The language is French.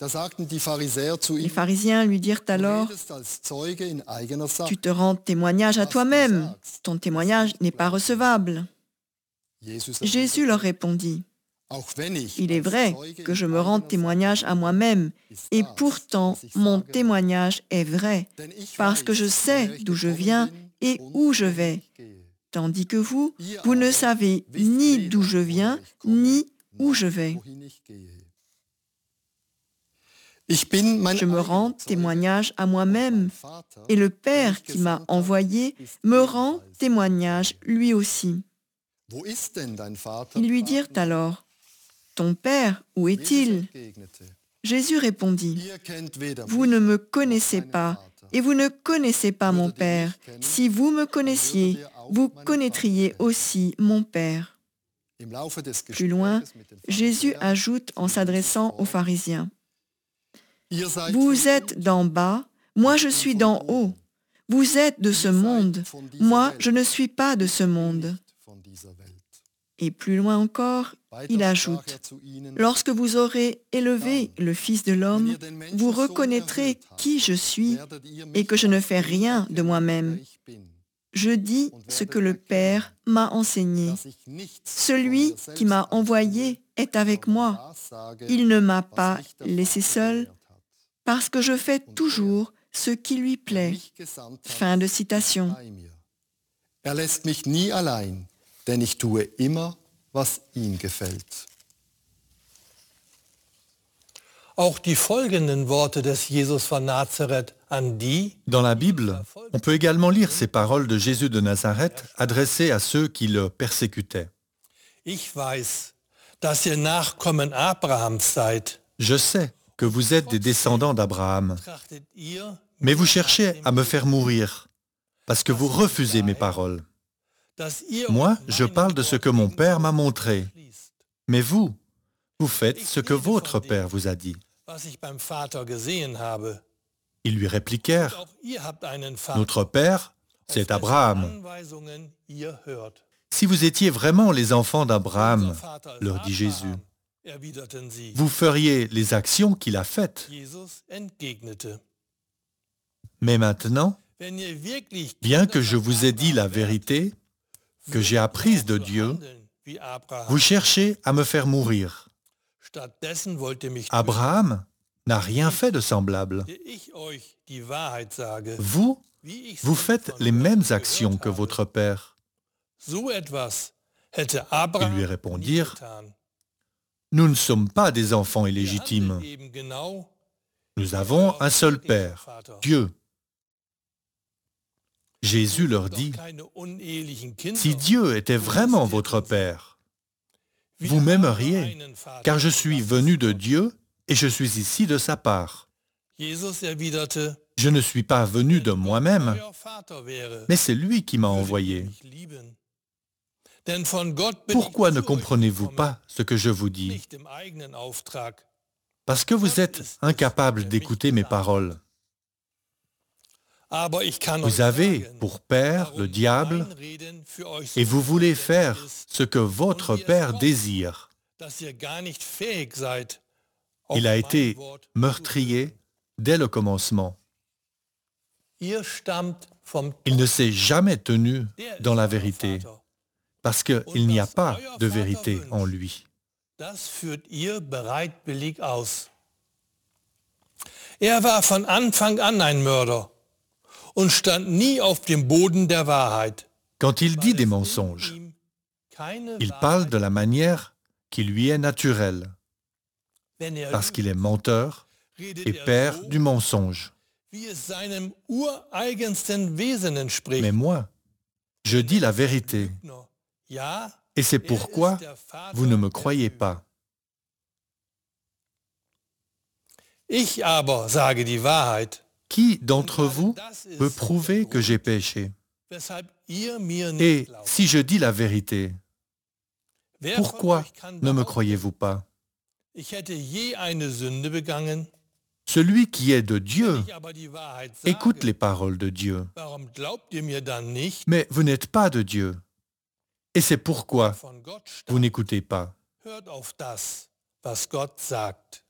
Les pharisiens lui dirent alors, « Tu te rends témoignage à toi-même, ton témoignage n'est pas recevable. » Jésus leur répondit, « Il est vrai que je me rends témoignage à moi-même, et pourtant mon témoignage est vrai, parce que je sais d'où je viens et où je vais. Tandis que vous, vous ne savez ni d'où je viens, ni où je vais. Je me rends témoignage à moi-même, et le Père qui m'a envoyé me rend témoignage lui aussi. » Ils lui dirent alors, « Ton Père, où est-il » Jésus répondit, « Vous ne me connaissez pas, et vous ne connaissez pas mon Père. Si vous me connaissiez, vous connaîtriez aussi mon Père. » Plus loin, Jésus ajoute en s'adressant aux pharisiens, « Vous êtes d'en bas, moi je suis d'en haut. Vous êtes de ce monde, moi je ne suis pas de ce monde. » Et plus loin encore, il ajoute, « Lorsque vous aurez élevé le Fils de l'homme, vous reconnaîtrez qui je suis et que je ne fais rien de moi-même. Je dis ce que le Père m'a enseigné. Celui qui m'a envoyé est avec moi. Il ne m'a pas laissé seul parce que je fais toujours ce qui lui plaît. » Fin de citation. Er lässt mich nie allein, denn ich tue immer, was ihm gefällt. Auch die folgenden Worte des Jesus von Nazareth an die, Dans la Bible, on peut également lire ces paroles de Jésus de Nazareth adressées à ceux qui le persécutaient. Ich weiß, dass ihr Nachkommen Abrahams seid. Je sais que vous êtes des descendants d'Abraham, Trachtet ihr, mais vous cherchez à me faire mourir, parce que vous refusez mes paroles. dass ihr Moi, je parle de ce que mon Père m'a montré, mais vous, vous faites ce que votre Père vous a dit. was ich beim Vater gesehen habe. Ils lui répliquèrent, Auch ihr habt einen Vater, notre Père, c'est dessen Abraham. Anweisungen ihr hört. Si vous étiez vraiment les enfants d'Abraham, Unser Vater ist leur dit Jésus, Abraham, erwiderten sie. vous feriez les actions qu'il a faites. Jesus entgegnete, Mais maintenant, wenn ihr wirklich bien que je vous ai dit la vérité, que j'ai apprise de Dieu, handeln wie Abraham. vous cherchez à me faire mourir. Stattdessen wollt ihr mich Abraham n'a rien fait de semblable. töten, ehe ich euch die Wahrheit sage, Vous, wie ich vous sie faites von les Gott mêmes gehört actions que habe. votre Père. So etwas hätte Ils Abraham lui nie répondirent, getan. nous ne sommes pas des enfants Wir illégitimes. handeln eben genau Nous avons un seul Père, Vater. Dieu. Jésus leur Doch dit, keine unehelichen Kinder. si Dieu était vraiment votre Père, Wir vous haben m'aimeriez, einen Vater. car je suis venu de Dieu et je suis ici de sa part. Jesus erwiderte, Je ne suis pas venu de moi-même, euer Vater wäre, mais c'est lui qui m'a würdet ihr envoyé. mich lieben. Denn von Gott bin Pourquoi ich ne zu euch comprenez-vous gekommen, pas ce que je vous dis? nicht im eigenen Auftrag. Parce que vous êtes incapable d'écouter mes paroles. Aber ich kann Vous euch avez sagen, pour père le warum diable mein Reden für euch so et vous voulez unverständlich faire ist, ce que votre Père désire. dass ihr gar nicht fähig seid, Il a auf été mein Wort zu meurtrier dès le commencement. hören. Ihr stammt vom Il ne s'est jamais tenu Der dans ist la euer vérité, Vater. parce qu'il n'y a pas de vérité en lui. Das führt ihr bereitwillig aus. Er war von Anfang an ein Mörder und stand nie auf dem Boden der Wahrheit. Quand il dit weil des es in mensonges, ihm keine il Wahrheit parle de la manière qui lui est naturelle, Wenn er parce lügt, qu'il est menteur redet et er père so, du mensonge. wie es seinem ureigensten Wesen entspricht. Mais moi, je dis la vérité, Lügner. Ja, et c'est er pourquoi ist der Vater vous ne me der croyez Lüge. pas. Ich aber sage die Wahrheit. Qui d'entre vous peut prouver que j'ai péché? Weshalb ihr mir nicht Et glaubt. si je dis la vérité, Wer von pourquoi euch kann ne me behaupten, croyez-vous pas? ich hätte je eine Sünde begangen? Celui qui est de Dieu Wenn ich aber die Wahrheit écoute sage, les paroles de Dieu. warum glaubt ihr mir dann nicht? Mais vous n'êtes pas de Dieu. Et c'est pourquoi Von Gott vous stammt. n'écoutez pas. Hört auf das, was Gott sagt.